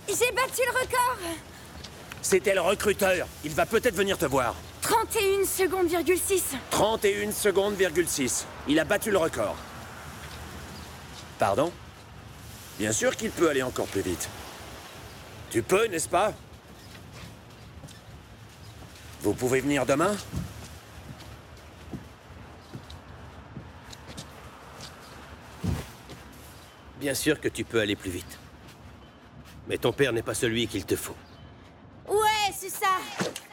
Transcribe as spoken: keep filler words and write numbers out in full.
J'ai battu le record. C'était le recruteur. Il va peut-être venir te voir. trente et une secondes, virgule six. trente et une secondes, virgule six. Il a battu le record. Pardon? Bien sûr qu'il peut aller encore plus vite. Tu peux, n'est-ce pas? Vous pouvez venir demain? Bien sûr que tu peux aller plus vite. Mais ton père n'est pas celui qu'il te faut. Ouais, c'est ça.